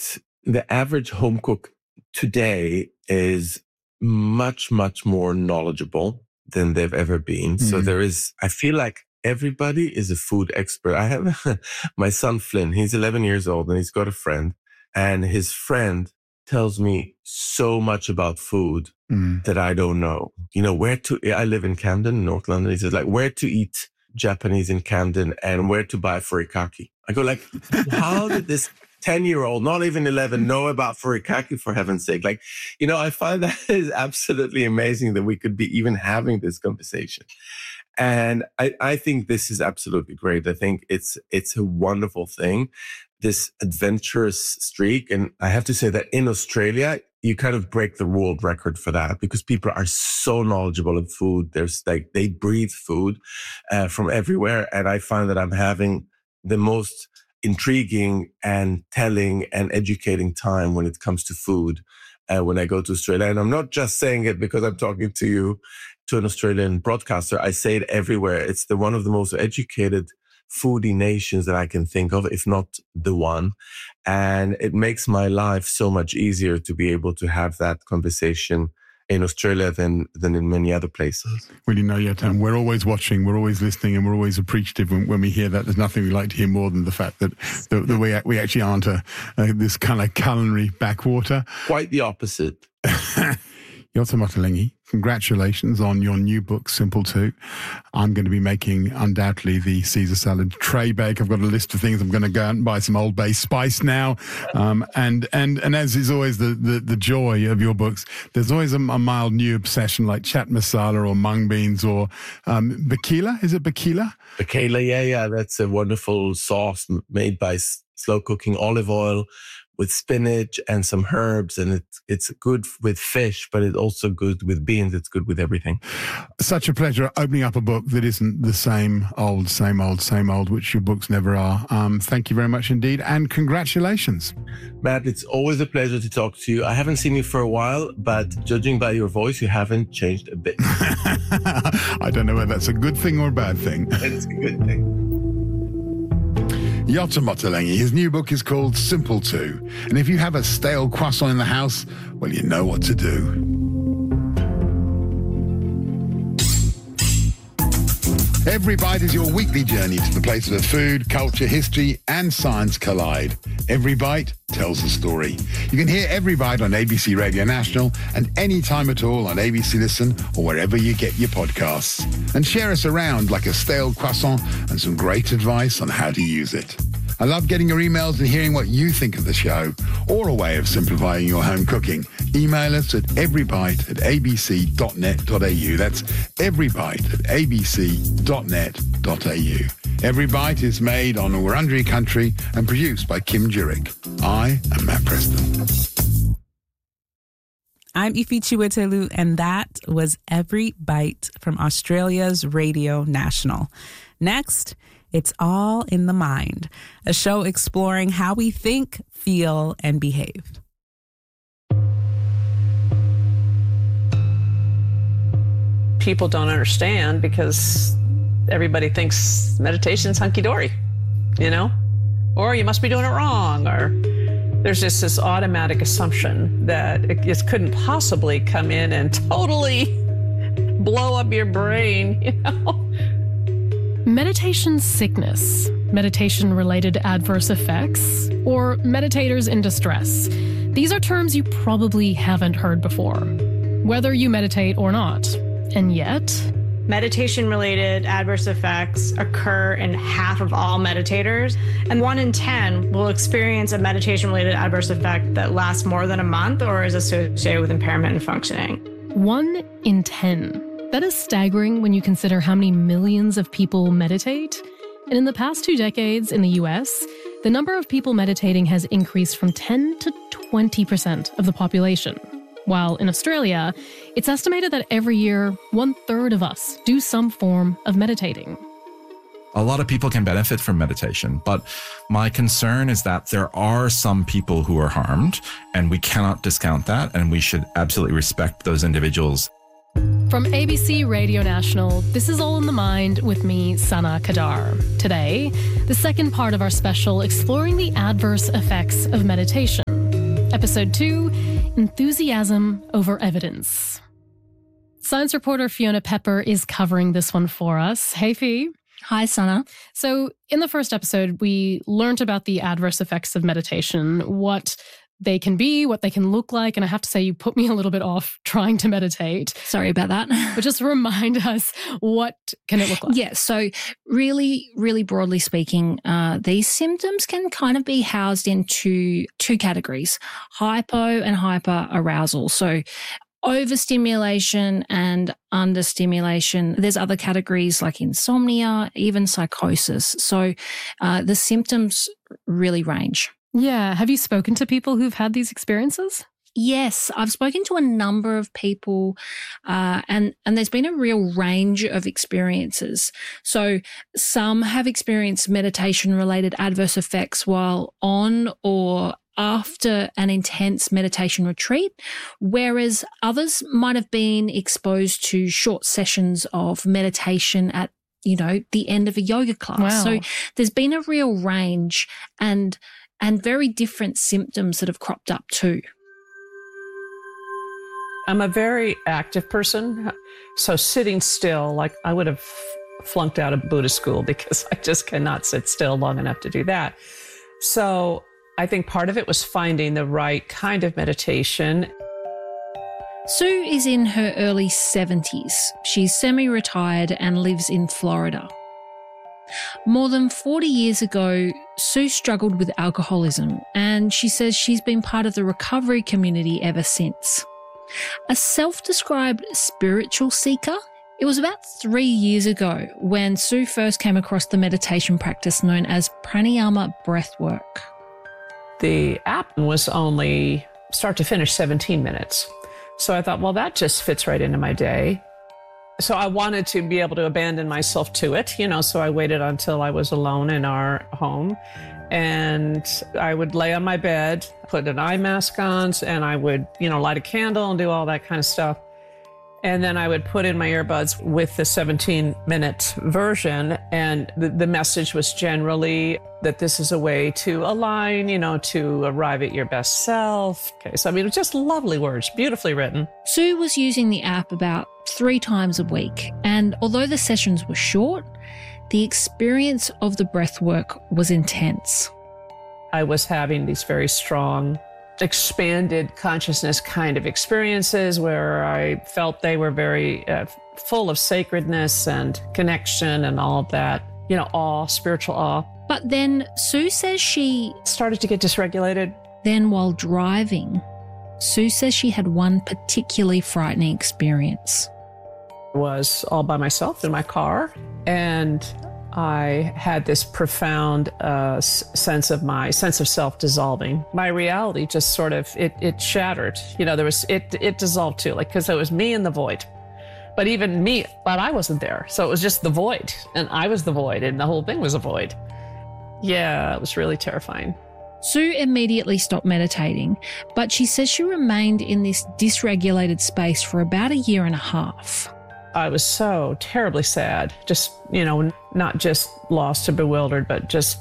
that the average home cook today is much, much more knowledgeable than they've ever been. So I feel like everybody is a food expert. I have my son Flynn, he's 11 years old and he's got a friend, and his friend tells me so much about food that I don't know. You know, I live in Camden, North London. He says like where to eat Japanese in Camden and where to buy furikake. I go like, how did this 10-year-old, not even 11, know about furikake, for heaven's sake? Like, you know, I find that is absolutely amazing that we could be even having this conversation. And I think this is absolutely great. I think it's a wonderful thing, this adventurous streak. And I have to say that in Australia, you kind of break the world record for that because people are so knowledgeable of food. They breathe food from everywhere. And I find that I'm having the most intriguing and telling and educating time when it comes to food when I go to Australia. And I'm not just saying it because I'm talking to you, to an Australian broadcaster. I say it everywhere. It's one of the most educated foodie nations that I can think of, if not the one. And it makes my life so much easier to be able to have that conversation in Australia than in many other places. Well, you know, Jotam, we're always watching, we're always listening, and we're always appreciative when we hear that. There's nothing we like to hear more than the fact that we actually aren't this kind of culinary backwater. Quite the opposite. Yotam Ottolenghi, congratulations on your new book, Simple 2. I'm going to be making, undoubtedly, the Caesar salad tray bake. I've got a list of things. I'm going to go out and buy some Old Bay spice now. And as is always the joy of your books, there's always a mild new obsession like chat masala or mung beans or bakila. Is it bakila? Bakila, yeah. That's a wonderful sauce made by slow cooking olive oil with spinach and some herbs, and it's good with fish, but it's also good with beans. It's good with everything. Such a pleasure opening up a book that isn't the same old, which your books never are. Thank you very much indeed, and congratulations. Matt, it's always a pleasure to talk to you. I haven't seen you for a while, but judging by your voice, you haven't changed a bit. I don't know whether that's a good thing or a bad thing. It's a good thing. Yotam Ottolenghi, his new book is called Simple 2. And if you have a stale croissant in the house, well, you know what to do. Every Bite is your weekly journey to the place where food, culture, history and science collide. Every Bite tells a story. You can hear Every Bite on ABC Radio National and any time at all on ABC Listen or wherever you get your podcasts. And share us around like a stale croissant and some great advice on how to use it. I love getting your emails and hearing what you think of the show or a way of simplifying your home cooking. Email us at everybite@abc.net.au. That's everybite@abc.net.au. Every Bite is made on Wurundjeri country and produced by Kim Jurek. I am Matt Preston. I'm Ife Chiwetelu, and that was Every Bite from Australia's Radio National. Next, it's All in the Mind, a show exploring how we think, feel, and behave. People don't understand because everybody thinks meditation's hunky-dory, you know? Or you must be doing it wrong, or there's just this automatic assumption that it just couldn't possibly come in and totally blow up your brain, you know? Meditation sickness, meditation-related adverse effects, or meditators in distress. These are terms you probably haven't heard before, whether you meditate or not. And yet, meditation-related adverse effects occur in half of all meditators, and 1 in 10 will experience a meditation-related adverse effect that lasts more than a month or is associated with impairment in functioning. 1 in 10. That is staggering when you consider how many millions of people meditate. And in the past 2 decades in the US, the number of people meditating has increased from 10 to 20% of the population. While in Australia, it's estimated that every year, 1/3 of us do some form of meditating. A lot of people can benefit from meditation, but my concern is that there are some people who are harmed, and we cannot discount that, and we should absolutely respect those individuals. From ABC Radio National, this is All in the Mind with me, Sana Kadar. Today, the second part of our special exploring the adverse effects of meditation. Episode 2, Enthusiasm over Evidence. Science reporter Fiona Pepper is covering this one for us. Hey, Fee. Hi, Sana. So in the first episode, we learned about the adverse effects of meditation, what they can be, what they can look like. And I have to say, you put me a little bit off trying to meditate. Sorry about that. But just remind us, what can it look like? Yeah, so really, really broadly speaking, these symptoms can kind of be housed into two categories, hypo and hyperarousal. So overstimulation and understimulation. There's other categories like insomnia, even psychosis. So the symptoms really range. Yeah. Have you spoken to people who've had these experiences? Yes, I've spoken to a number of people and there's been a real range of experiences. So some have experienced meditation-related adverse effects while on or after an intense meditation retreat, whereas others might have been exposed to short sessions of meditation at, the end of a yoga class. Wow. So there's been a real range and very different symptoms that have cropped up too. I'm a very active person. So sitting still, like I would have flunked out of Buddhist school because I just cannot sit still long enough to do that. So I think part of it was finding the right kind of meditation. Sue is in her early 70s. She's semi-retired and lives in Florida. More than 40 years ago, Sue struggled with alcoholism, and she says she's been part of the recovery community ever since. A self-described spiritual seeker, it was about 3 years ago when Sue first came across the meditation practice known as pranayama breathwork. The app was only start to finish 17 minutes. So I thought, well, that just fits right into my day. So I wanted to be able to abandon myself to it, so I waited until I was alone in our home. And I would lay on my bed, put an eye mask on, and I would, light a candle and do all that kind of stuff. And then I would put in my earbuds with the 17-minute version. And the message was generally that this is a way to align, to arrive at your best self. Okay, so it was just lovely words, beautifully written. Sue was using the app about 3 times a week. And although the sessions were short, the experience of the breath work was intense. I was having these very strong, expanded consciousness kind of experiences where I felt they were very full of sacredness and connection and all of that, awe, spiritual awe. But then Sue says she started to get dysregulated. Then while driving, Sue says she had one particularly frightening experience. I was all by myself in my car, and I had this profound sense of self dissolving. My reality just sort of, it shattered. It dissolved too, because it was me and the void. But even me, but I wasn't there. So it was just the void, and I was the void, and the whole thing was a void. Yeah, it was really terrifying. Sue immediately stopped meditating, but she says she remained in this dysregulated space for about 1.5 years. I was so terribly sad, just, not just lost or bewildered, but just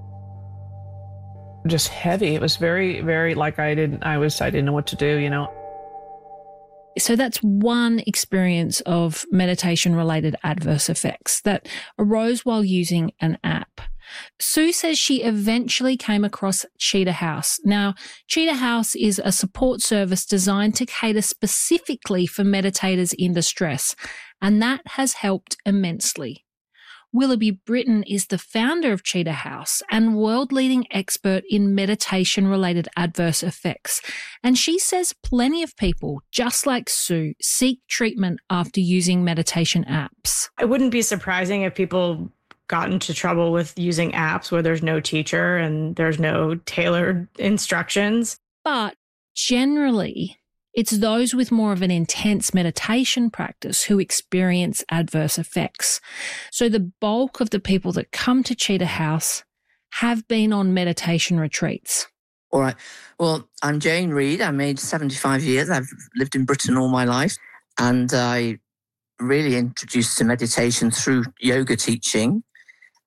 heavy. It was very, very like I didn't know what to do, So that's one experience of meditation-related adverse effects that arose while using an app. Sue says she eventually came across Cheetah House. Now, Cheetah House is a support service designed to cater specifically for meditators in distress, and that has helped immensely. Willoughby Britton is the founder of Cheetah House and world-leading expert in meditation-related adverse effects. And she says plenty of people, just like Sue, seek treatment after using meditation apps. It wouldn't be surprising if people got into trouble with using apps where there's no teacher and there's no tailored instructions. But generally, it's those with more of an intense meditation practice who experience adverse effects. So the bulk of the people that come to Cheetah House have been on meditation retreats. All right. Well, I'm Jane Reed. I'm aged 75 years. I've lived in Britain all my life. And I really introduced to meditation through yoga teaching.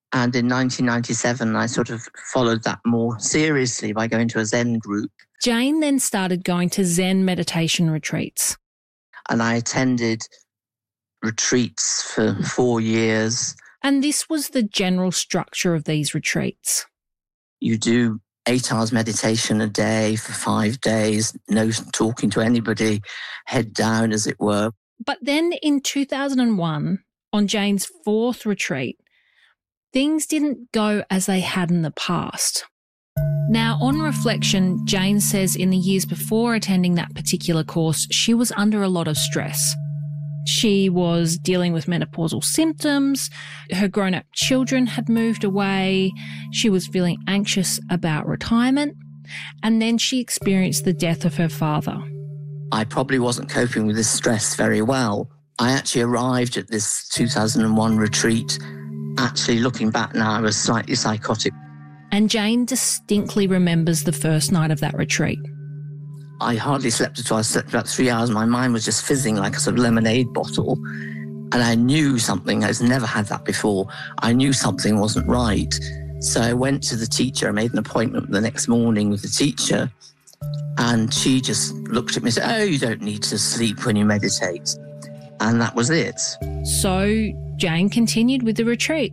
And in 1997, I sort of followed that more seriously by going to a Zen group. Jane then started going to Zen meditation retreats. And I attended retreats for 4 years. And this was the general structure of these retreats. You do 8 hours meditation a day for 5 days, no talking to anybody, head down, as it were. But then in 2001, on Jane's 4th retreat, things didn't go as they had in the past. Now, on reflection, Jane says in the years before attending that particular course, she was under a lot of stress. She was dealing with menopausal symptoms. Her grown-up children had moved away. She was feeling anxious about retirement. And then she experienced the death of her father. I probably wasn't coping with this stress very well. I actually arrived at this 2001 retreat. Actually, looking back now, I was slightly psychotic. And Jane distinctly remembers the first night of that retreat. I hardly slept at all. I slept about 3 hours. My mind was just fizzing like a sort of lemonade bottle. And I knew something. I'd never had that before. I knew something wasn't right. So I went to the teacher. I made an appointment the next morning with the teacher. And she just looked at me and said, "Oh, you don't need to sleep when you meditate." And that was it. So Jane continued with the retreat.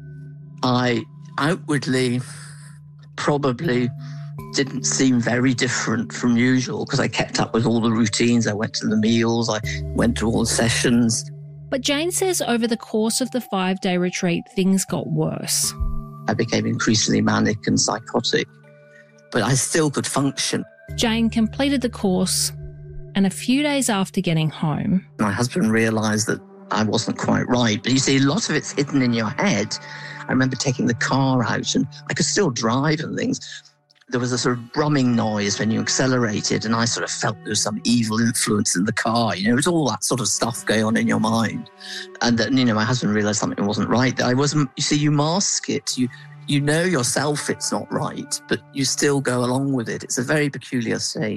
I outwardly probably didn't seem very different from usual because I kept up with all the routines. I went to the meals, I went to all the sessions. But Jane says over the course of the 5-day retreat, things got worse. I became increasingly manic and psychotic, but I still could function. Jane completed the course, and a few days after getting home, my husband realised that I wasn't quite right. But you see, a lot of it's hidden in your head. I remember taking the car out and I could still drive and things. There was a sort of brumming noise when you accelerated, and I sort of felt there was some evil influence in the car. You know, it was all that sort of stuff going on in your mind. And then, you know, my husband realised something wasn't right. I wasn't, you see, you mask it. You know yourself it's not right, but you still go along with it. It's a very peculiar state.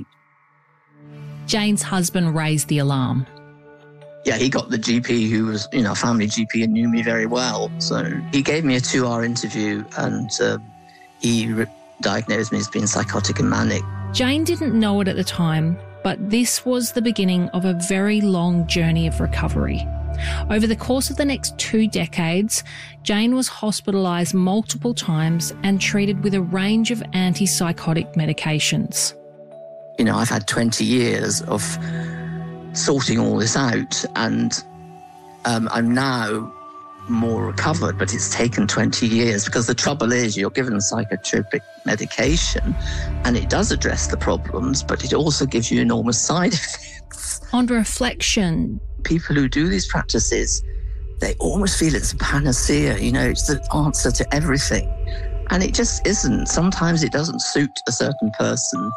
Jane's husband raised the alarm. Yeah, he got the GP who was, you know, a family GP and knew me very well. So he gave me a 2-hour interview and he diagnosed me as being psychotic and manic. Jane didn't know it at the time, but this was the beginning of a very long journey of recovery. Over the course of the next 2 decades, Jane was hospitalised multiple times and treated with a range of antipsychotic medications. You know, I've had 20 years of sorting all this out, and I'm now more recovered, but it's taken 20 years because the trouble is you're given psychotropic medication and it does address the problems, but it also gives you enormous side effects. On reflection, people who do these practices, they almost feel it's a panacea, you know, it's the answer to everything. And it just isn't. Sometimes it doesn't suit a certain person.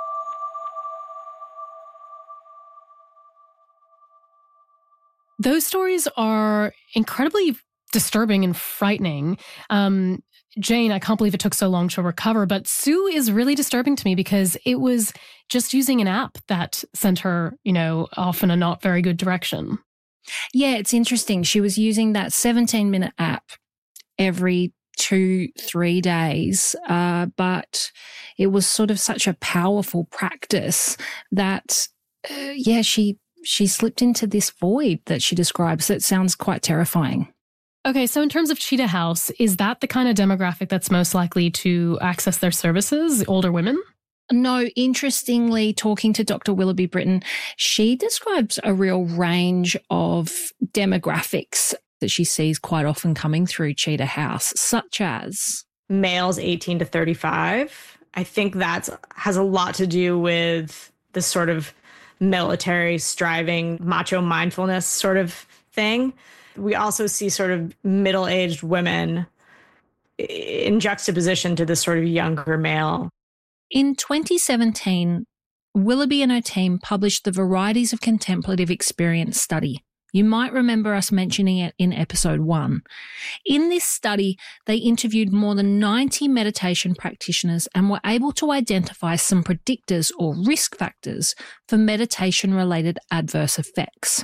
Those stories are incredibly disturbing and frightening. Jane, I can't believe it took so long to recover, but Sue is really disturbing to me because it was just using an app that sent her, you know, off in a not very good direction. Yeah, it's interesting. She was using that 17-minute app every 2-3 days, but it was sort of such a powerful practice that, she slipped into this void that she describes that sounds quite terrifying. Okay, so in terms of Cheetah House, is that the kind of demographic that's most likely to access their services, older women? No, interestingly, talking to Dr. Willoughby Britton, she describes a real range of demographics that she sees quite often coming through Cheetah House, such as males 18 to 35. I think that has a lot to do with this sort of military striving, macho mindfulness sort of thing. We also see sort of middle-aged women in juxtaposition to this sort of younger male. In 2017, Willoughby and her team published the Varieties of Contemplative Experience study. You might remember us mentioning it in episode 1. In this study, they interviewed more than 90 meditation practitioners and were able to identify some predictors or risk factors for meditation-related adverse effects.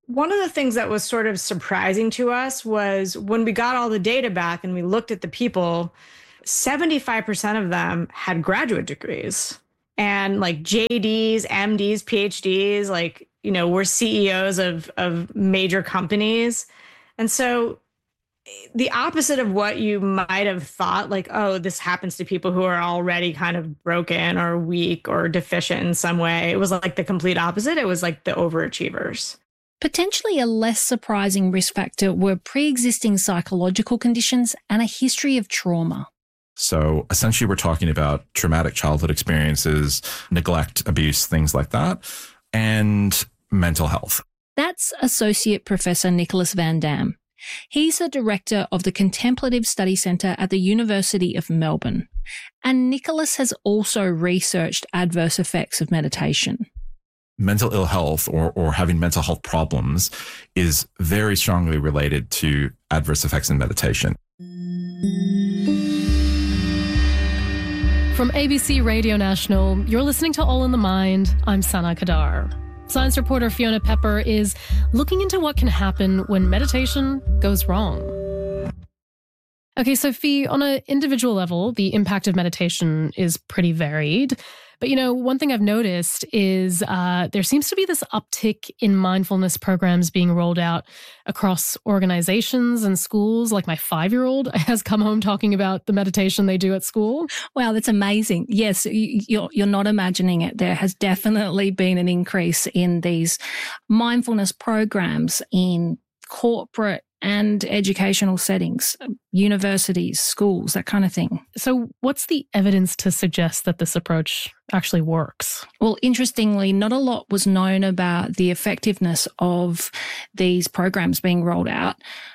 One of the things that was sort of surprising to us was when we got all the data back and we looked at the people, 75% of them had graduate degrees and like JDs, MDs, PhDs, like, you know, were CEOs of major companies. And so the opposite of what you might have thought, like, oh, this happens to people who are already kind of broken or weak or deficient in some way. It was like the complete opposite. It was like the overachievers. Potentially a less surprising risk factor were pre-existing psychological conditions and a history of trauma. So essentially we're talking about traumatic childhood experiences, neglect, abuse, things like that, and mental health. That's Associate Professor Nicholas Van Dam. He's the director of the Contemplative Study Centre at the University of Melbourne. And Nicholas has also researched adverse effects of meditation. Mental ill health or having mental health problems is very strongly related to adverse effects in meditation. From ABC Radio National, you're listening to All in the Mind. I'm Sana Kadar. Science reporter Fiona Pepper is looking into what can happen when meditation goes wrong. Okay, so Fee, on an individual level, the impact of meditation is pretty varied. But, you know, one thing I've noticed is there seems to be this uptick in mindfulness programs being rolled out across organizations and schools. Like my 5-year-old has come home talking about the meditation they do at school. Wow, that's amazing. Yes, you're not imagining it. There has definitely been an increase in these mindfulness programs in corporate and educational settings, universities, schools, that kind of thing. So what's the evidence to suggest that this approach actually works? Well, interestingly, not a lot was known about the effectiveness of these programs being rolled out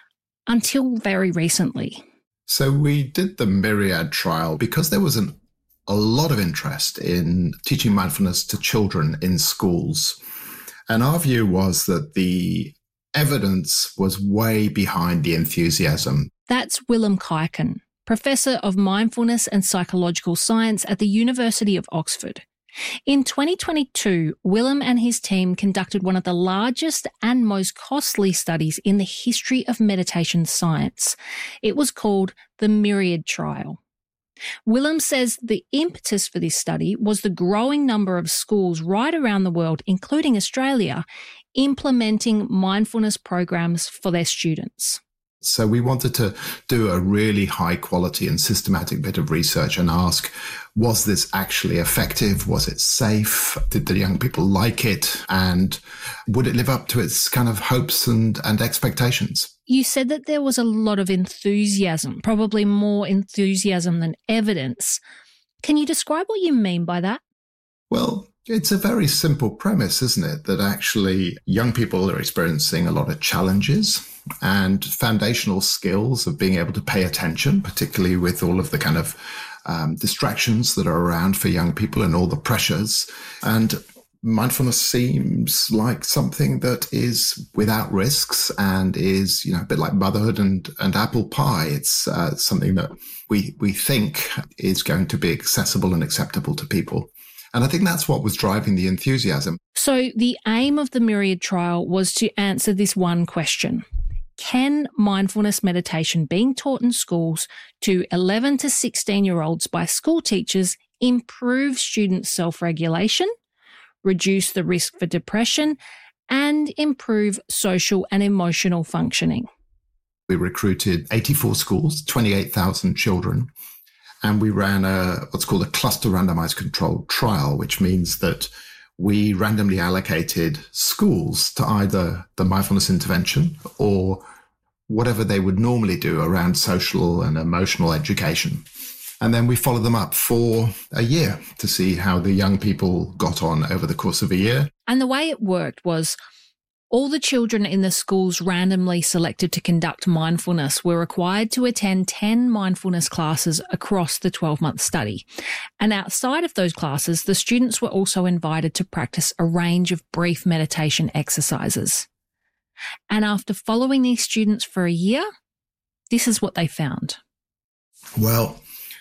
until very recently. So we did the Myriad trial because there was a lot of interest in teaching mindfulness to children in schools. And our view was that the evidence was way behind the enthusiasm. That's Willem Kuyken, Professor of Mindfulness and Psychological Science at the University of Oxford. In 2022, Willem and his team conducted one of the largest and most costly studies in the history of meditation science. It was called the Myriad trial. Willem says the impetus for this study was the growing number of schools right around the world, including Australia, implementing mindfulness programs for their students. So we wanted to do a really high quality and systematic bit of research and ask, was this actually effective? Was it safe? Did the young people like it? And would it live up to its kind of hopes and expectations? You said that there was a lot of enthusiasm, probably more enthusiasm than evidence. Can you describe what you mean by that? Well, it's a very simple premise, isn't it? That actually young people are experiencing a lot of challenges and foundational skills of being able to pay attention, particularly with all of the kind of distractions that are around for young people and all the pressures. And mindfulness seems like something that is without risks and is, you know, a bit like motherhood and apple pie. It's something that we think is going to be accessible and acceptable to people. And I think that's what was driving the enthusiasm. So the aim of the Myriad trial was to answer this one question. Can mindfulness meditation being taught in schools to 11 to 16-year-olds by school teachers improve students' self-regulation, reduce the risk for depression, and improve social and emotional functioning? We recruited 84 schools, 28,000 children. And we ran what's called a cluster randomized controlled trial, which means that we randomly allocated schools to either the mindfulness intervention or whatever they would normally do around social and emotional education. And then we followed them up for a year to see how the young people got on over the course of a year. And the way it worked was all the children in the schools randomly selected to conduct mindfulness were required to attend 10 mindfulness classes across the 12-month study. And outside of those classes, the students were also invited to practice a range of brief meditation exercises. And after following these students for a year, this is what they found. Well,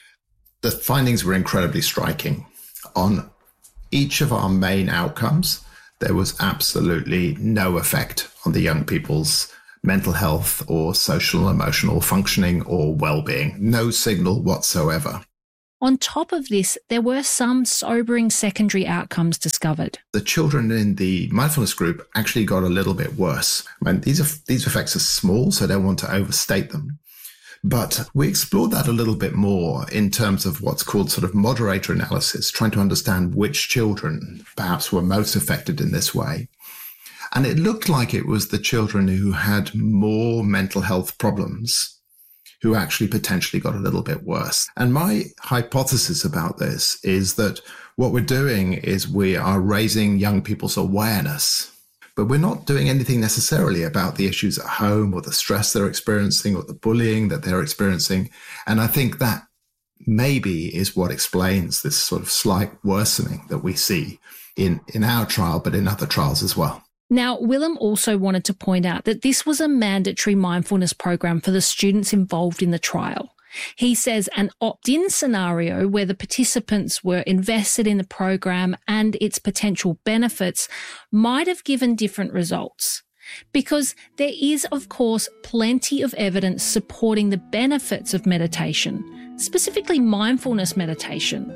the findings were incredibly striking. On each of our main outcomes, there was absolutely no effect on the young people's mental health or social, emotional functioning or well-being. No signal whatsoever. On top of this, there were some sobering secondary outcomes discovered. The children in the mindfulness group actually got a little bit worse. I mean, these effects are small, so I don't want to overstate them. But we explored that a little bit more in terms of what's called sort of moderator analysis, trying to understand which children perhaps were most affected in this way. And it looked like it was the children who had more mental health problems who actually potentially got a little bit worse. And my hypothesis about this is that what we're doing is we are raising young people's awareness, but we're not doing anything necessarily about the issues at home or the stress they're experiencing or the bullying that they're experiencing. And I think that maybe is what explains this sort of slight worsening that we see in our trial, but in other trials as well. Now, Willem also wanted to point out that this was a mandatory mindfulness program for the students involved in the trial. He says an opt-in scenario where the participants were invested in the program and its potential benefits might have given different results. Because there is, of course, plenty of evidence supporting the benefits of meditation, specifically mindfulness meditation.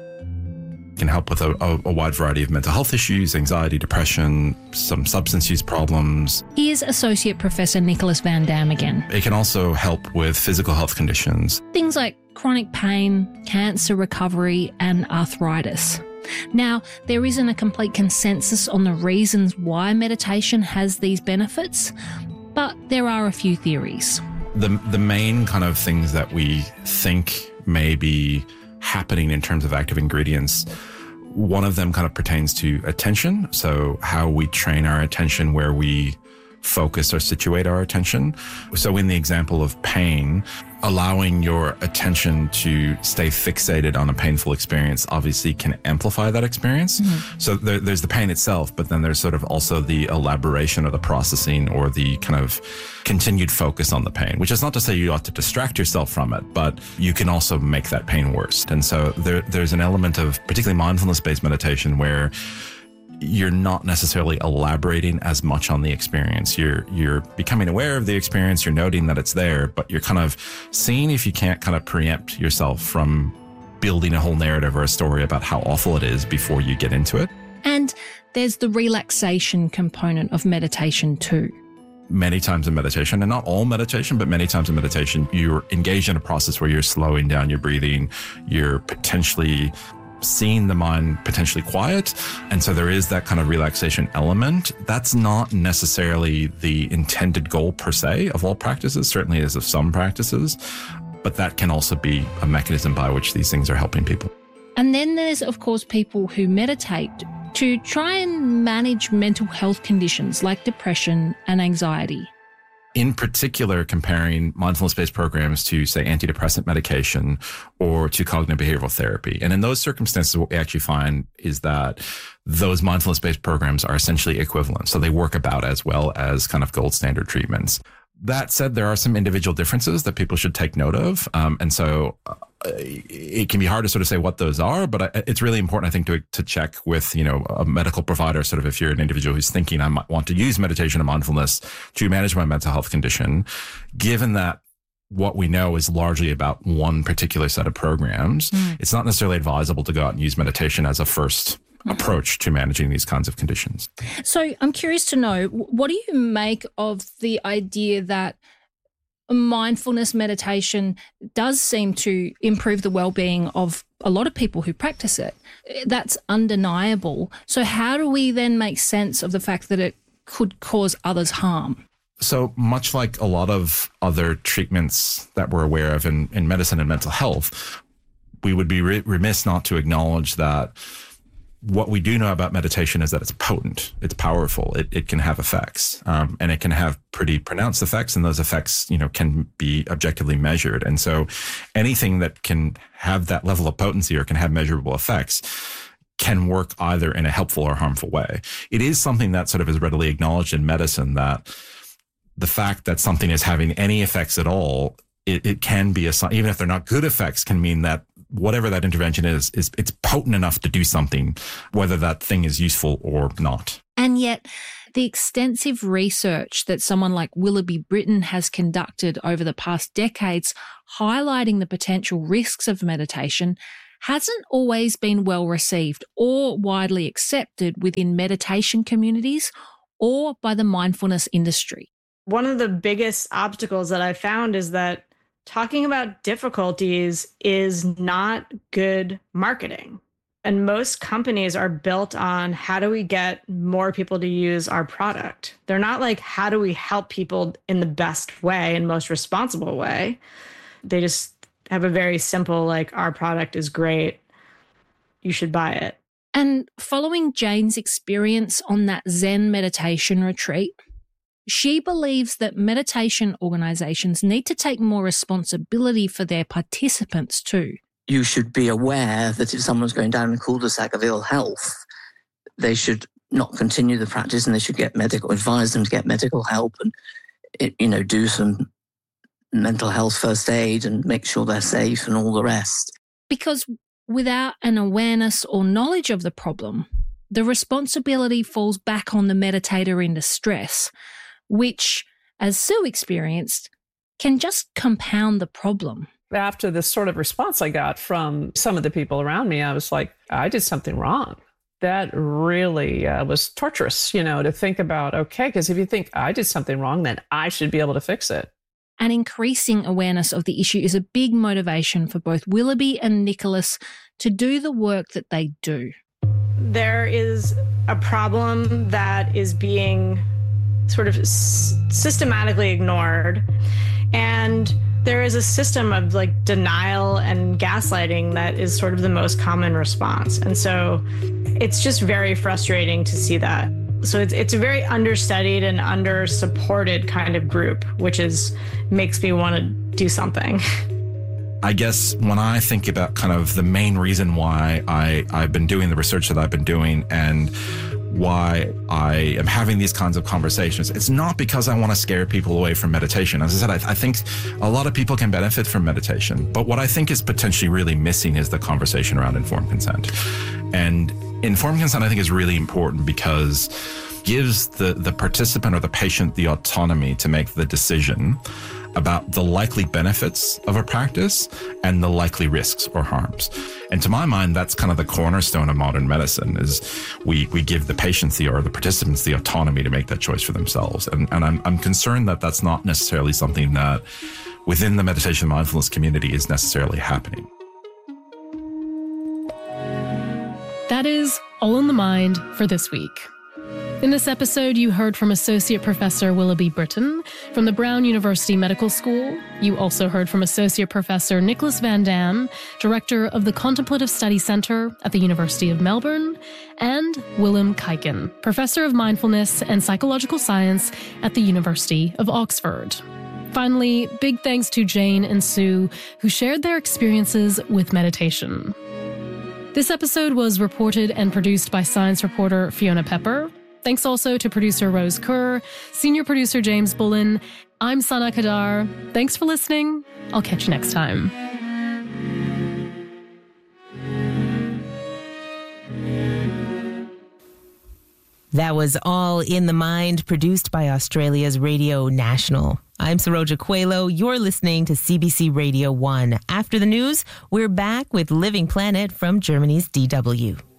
Can help with a wide variety of mental health issues, anxiety, depression, some substance use problems. Here's Associate Professor Nicholas Van Dam again. It can also help with physical health conditions. Things like chronic pain, cancer recovery, and arthritis. Now, there isn't a complete consensus on the reasons why meditation has these benefits, but there are a few theories. The main kind of things that we think may be happening in terms of active ingredients, one of them kind of pertains to attention. So how we train our attention, where we focus or situate our attention. So in the example of pain, allowing your attention to stay fixated on a painful experience obviously can amplify that experience. Mm-hmm. So there's the pain itself, but then there's sort of also the elaboration or the processing or the kind of continued focus on the pain, which is not to say you ought to distract yourself from it, but you can also make that pain worse. And so there's an element of particularly mindfulness-based meditation where you're not necessarily elaborating as much on the experience. You're becoming aware of the experience, you're noting that it's there, but you're kind of seeing if you can't kind of preempt yourself from building a whole narrative or a story about how awful it is before you get into it. And there's the relaxation component of meditation too. Many times in meditation, and not all meditation, but many times in meditation, you're engaged in a process where you're slowing down your breathing, you're potentially seeing the mind potentially quiet. And so there is that kind of relaxation element. That's not necessarily the intended goal per se of all practices, certainly is of some practices, but that can also be a mechanism by which these things are helping people. And then there's, of course, people who meditate to try and manage mental health conditions like depression and anxiety. In particular, comparing mindfulness-based programs to, say, antidepressant medication or to cognitive behavioral therapy. And in those circumstances, what we actually find is that those mindfulness-based programs are essentially equivalent. So they work about as well as kind of gold standard treatments. That said, there are some individual differences that people should take note of. And so it can be hard to sort of say what those are, but it's really important, I think, to check with, a medical provider, sort of if you're an individual who's thinking, I might want to use meditation and mindfulness to manage my mental health condition, given that what we know is largely about one particular set of programs. It's not necessarily advisable to go out and use meditation as a first approach to managing these kinds of conditions. So I'm curious to know, what do you make of the idea that mindfulness meditation does seem to improve the well-being of a lot of people who practice it? That's undeniable. So how do we then make sense of the fact that it could cause others harm? So much like a lot of other treatments that we're aware of in medicine and mental health, we would be remiss not to acknowledge that what we do know about meditation is that it's potent, it's powerful, it can have effects, and it can have pretty pronounced effects, and those effects, can be objectively measured. And so anything that can have that level of potency or can have measurable effects can work either in a helpful or harmful way. It is something that sort of is readily acknowledged in medicine, that the fact that something is having any effects at all, it can be even if they're not good effects, can mean that whatever that intervention is it's potent enough to do something, whether that thing is useful or not. And yet, the extensive research that someone like Willoughby Britton has conducted over the past decades, highlighting the potential risks of meditation, hasn't always been well received or widely accepted within meditation communities or by the mindfulness industry. One of the biggest obstacles that I found is that talking about difficulties is not good marketing. And most companies are built on how do we get more people to use our product? They're not like, how do we help people in the best way and most responsible way? They just have a very simple, like, our product is great, you should buy it. And following Jane's experience on that Zen meditation retreat, she believes that meditation organizations need to take more responsibility for their participants too. You should be aware that if someone's going down a cul-de-sac of ill health, they should not continue the practice and they should advise them to get medical help and, do some mental health first aid and make sure they're safe and all the rest. Because without an awareness or knowledge of the problem, the responsibility falls back on the meditator in distress, which, as Sue experienced, can just compound the problem. After this sort of response I got from some of the people around me, I was like, I did something wrong. That really was torturous, to think about, okay, because if you think I did something wrong, then I should be able to fix it. And increasing awareness of the issue is a big motivation for both Willoughby and Nicholas to do the work that they do. There is a problem that is being sort of systematically ignored. And there is a system of denial and gaslighting that is sort of the most common response. And so it's just very frustrating to see that. So it's a very understudied and under-supported kind of group, which makes me want to do something. I guess when I think about kind of the main reason why I've been doing the research that I've been doing and why I am having these kinds of conversations, it's not because I want to scare people away from meditation. As I said, I think a lot of people can benefit from meditation, but what I think is potentially really missing is the conversation around informed consent. And informed consent, I think, is really important because it gives the participant or the patient the autonomy to make the decision about the likely benefits of a practice and the likely risks or harms. And to my mind, that's kind of the cornerstone of modern medicine, is we give the patients or the participants the autonomy to make that choice for themselves. And I'm concerned that that's not necessarily something that within the meditation and mindfulness community is necessarily happening. That is All in the Mind for this week. In this episode, you heard from Associate Professor Willoughby Britton from the Brown University Medical School. You also heard from Associate Professor Nicholas Van Dam, Director of the Contemplative Study Centre at the University of Melbourne, and Willem Kuyken, Professor of Mindfulness and Psychological Science at the University of Oxford. Finally, big thanks to Jane and Sue, who shared their experiences with meditation. This episode was reported and produced by science reporter Fiona Pepper. Thanks also to producer Rose Kerr, senior producer James Bullen. I'm Sana Kadar. Thanks for listening. I'll catch you next time. That was All in the Mind, produced by Australia's Radio National. I'm Saroja Coelho. You're listening to CBC Radio 1. After the news, we're back with Living Planet from Germany's DW.